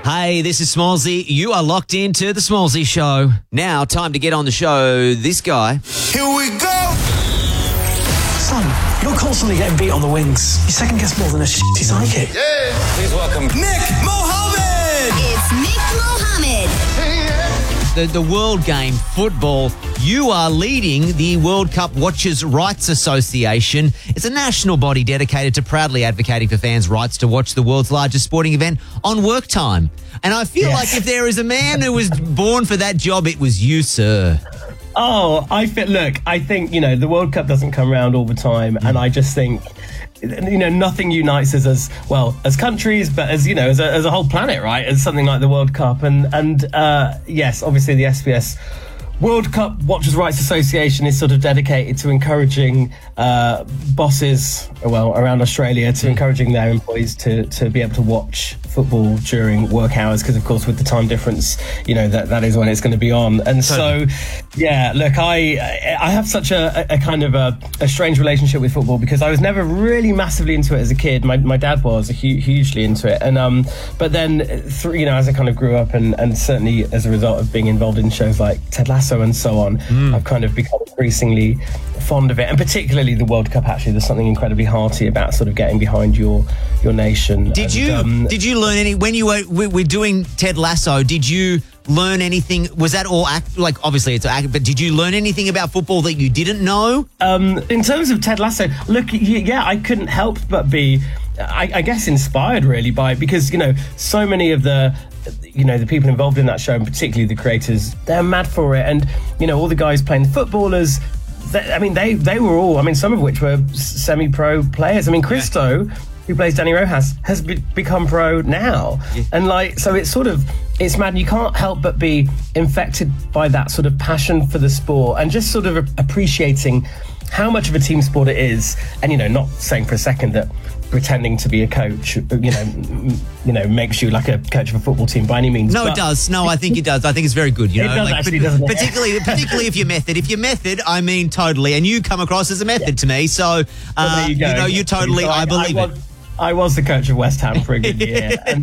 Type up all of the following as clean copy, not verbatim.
Hey, this is Smallsy. You are locked into the Smallsy Show. Now, time to get on the show. This guy. Here we go! Son, you're constantly getting beat on the wings. You second guess more than a shitty psychic. Yeah! Please welcome Nick Mohammed! It's Nick Mohammed. The World Game, football. You are leading the World Cup Watchers' Rights Association. It's a national body dedicated to proudly advocating for fans' rights to watch the world's largest sporting event on work time. And I feel like if there is a man who was born for that job, it was you, sir. Oh, I think, the World Cup doesn't come around all the time. And I just think, nothing unites us as countries, but as a whole planet, right? As something like the World Cup. And yes, obviously the SBS World Cup Watchers' Rights Association is sort of dedicated to encouraging bosses, around Australia, to encouraging their employees to be able to watch football during work hours, because of course with the time difference, that is when it's going to be on. And so, yeah, look, I have such a kind of a strange relationship with football, because I was never really massively into it as a kid. My dad was hugely into it, and but then as I kind of grew up, and certainly as a result of being involved in shows like Ted Lasso and so on, I've kind of become increasingly fond of it, and particularly the World Cup. Actually, there's something incredibly hearty about sort of getting behind your nation. Did you learn any when you were doing Ted Lasso? Did you learn anything? Was that all obviously it's act, but did you learn anything about football that you didn't know? In terms of Ted Lasso, look, I couldn't help but be, I guess, inspired really because so many of the people involved in that show, and particularly the creators, they're mad for it. And all the guys playing the footballers, they were all, some of which were semi-pro players. Christo, who plays Danny Rojas, has become pro now. Yeah. And so it's mad. And you can't help but be infected by that sort of passion for the sport, and just sort of appreciating how much of a team sport it is. And not saying for a second that pretending to be a coach, makes you like a coach of a football team by any means. No, it does. No, I think it does. I think it's very good. It does actually, doesn't it? Particularly if you're method. If you're method, totally. And you come across as a method to me. So, there you go. You totally, so I believe it. I was the coach of West Ham for a good year, and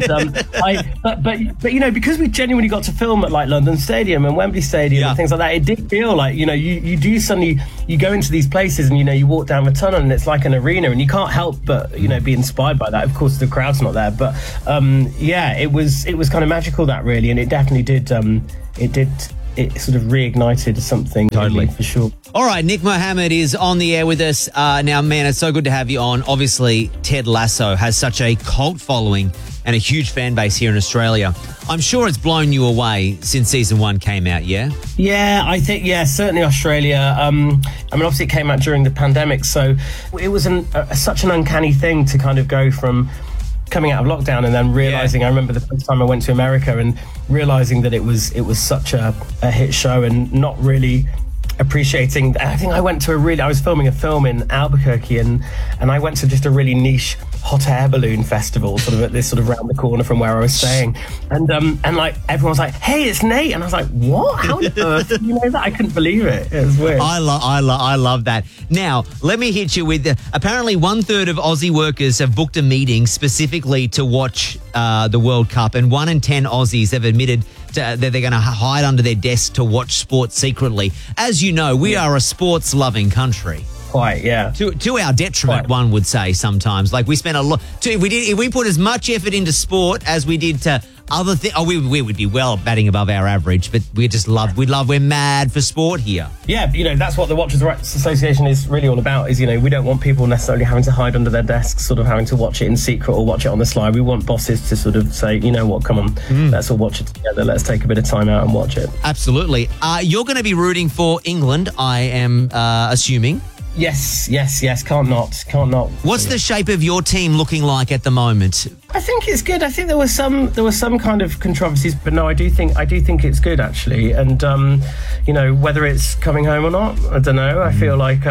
but because we genuinely got to film at London Stadium and Wembley Stadium and things like that, it did feel like you do suddenly you go into these places and you walk down the tunnel and it's like an arena, and you can't help but be inspired by that. Of course, the crowd's not there, but it was kind of magical, that really, and it definitely did. It sort of reignited something, totally, for sure. All right, Nick Mohammed is on the air with us. Now, man, it's so good to have you on. Obviously, Ted Lasso has such a cult following and a huge fan base here in Australia. I'm sure it's blown you away since season 1 came out, yeah? Yeah, I think, certainly Australia. Obviously it came out during the pandemic, so it was such an uncanny thing to kind of go from coming out of lockdown and then realizing, I remember the first time I went to America and realizing that it was such a hit show, and not really appreciating. I think I was filming a film in Albuquerque, and I went to just a really niche hot air balloon festival, sort of at this sort of round the corner from where I was staying, and everyone was like, "Hey, it's Nate," and I was like, "What? How on earth did you know that?" I couldn't believe it. It was weird. I love that. Now, let me hit you with apparently 1/3 of Aussie workers have booked a meeting specifically to watch the World Cup, and 1 in 10 Aussies have admitted that they're going to hide under their desk to watch sports secretly. As you know, we are a sports-loving country. Quite, yeah. To our detriment, one would say sometimes. Like, we spend a lot. If we put as much effort into sport as we did to other things, we would be well batting above our average. But we're mad for sport here. Yeah, that's what the Watchers' Rights Association is really all about. Is we don't want people necessarily having to hide under their desks, sort of having to watch it in secret or watch it on the sly. We want bosses to sort of say, come on, let's all watch it together. Let's take a bit of time out and watch it. Absolutely. You're going to be rooting for England, I am assuming. Yes. Can't not. What's the shape of your team looking like at the moment? I think it's good. I think there was some kind of controversies, but no, I do think it's good, actually. And whether it's coming home or not, I don't know. I feel like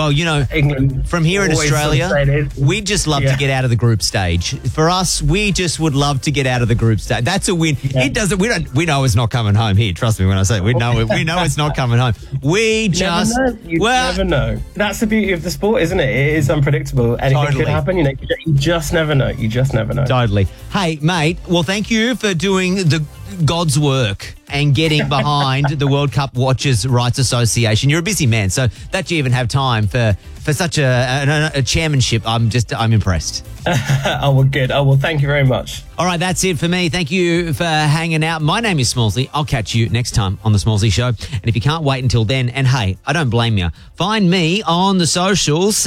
England, from here in Australia, we just love to get out of the group stage. For us, we just would love to get out of the group stage. That's a win. Yeah. It doesn't. We know it's not coming home here. Trust me when I say it. We know it's not coming home. We just never know. That's the beauty of the sport, isn't it? It is unpredictable. Anything could happen. You just never know. Totally. Hey, mate, well, thank you for doing the God's work and getting behind the World Cup Watchers Rights Association. You're a busy man, so that you even have time for such a chairmanship, I'm impressed. Oh, well, good. Oh, well, thank you very much. All right, that's it for me. Thank you for hanging out. My name is Smallsy. I'll catch you next time on The Smallsy Show. And if you can't wait until then, and hey, I don't blame you, find me on the socials,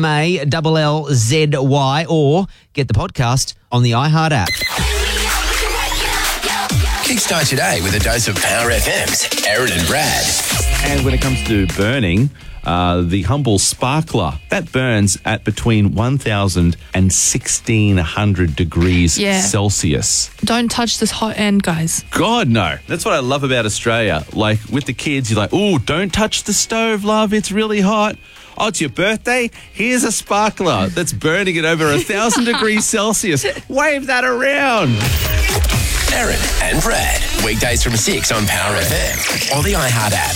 SMALLZY, or get the podcast on the iHeart app. Kickstart your day with a dose of Power FM's Aaron and Brad. And when it comes to burning, the Humble Sparkler, that burns at between 1,000 and 1,600 degrees Celsius. Don't touch this hot end, guys. God, no. That's what I love about Australia. Like, with the kids, you're like, oh, don't touch the stove, love. It's really hot. Oh, it's your birthday? Here's a sparkler that's burning at over 1,000 degrees Celsius. Wave that around. Aaron and Brad. Weekdays from 6 on Power FM or the iHeart app.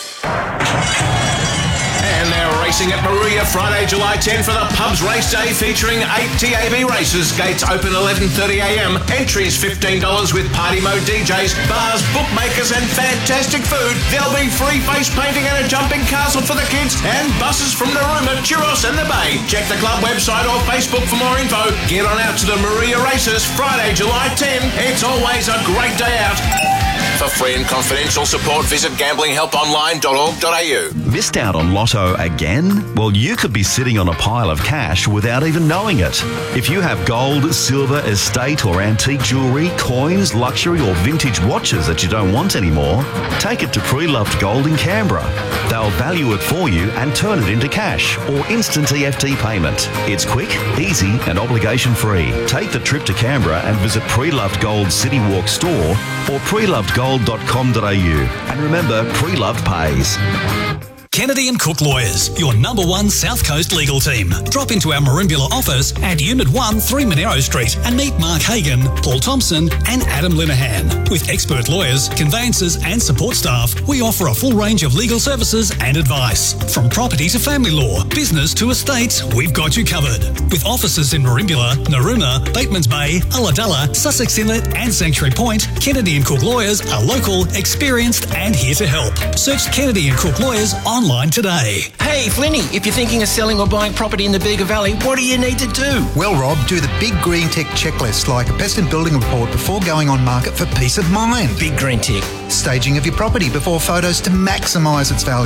And they're racing at Maruia Friday, July 10 for the Pubs Race Day featuring 8 TAB races. Gates open 11:30am. Entries $15 with party mode DJs, bars, bookmakers and fantastic food. There'll be free face painting and a jumping castle for the kids and buses from Narooma, Churros and the Bay. Check the club website or Facebook for more info. Get on out to the Maruia races Friday, July 10. It's always a great day out. For free and confidential support, visit gamblinghelponline.org.au. Missed out on Lotto again? Well, you could be sitting on a pile of cash without even knowing it. If you have gold, silver, estate or antique jewellery, coins, luxury or vintage watches that you don't want anymore, take it to Pre-Loved Gold in Canberra. They'll value it for you and turn it into cash or instant EFT payment. It's quick, easy and obligation free. Take the trip to Canberra and visit Pre-Loved Gold City Walk store or prelovedgold.com.au. And remember, Pre-Loved pays. Kennedy and Cook Lawyers, your #1 South Coast legal team. Drop into our Merimbula office at Unit 1, 3 Monero Street and meet Mark Hagan, Paul Thompson and Adam Linehan. With expert lawyers, conveyancers and support staff, we offer a full range of legal services and advice. From property to family law, business to estates, we've got you covered. With offices in Merimbula, Narooma, Batemans Bay, Ulladulla, Sussex Inlet and Sanctuary Point, Kennedy and Cook Lawyers are local, experienced and here to help. Search Kennedy and Cook Lawyers online today. Hey, Flinny, if you're thinking of selling or buying property in the Bega Valley, what do you need to do? Well, Rob, do the Big Green Tick checklist, like a pest and building report before going on market for peace of mind. Big Green Tick. Staging of your property before photos to maximise its value.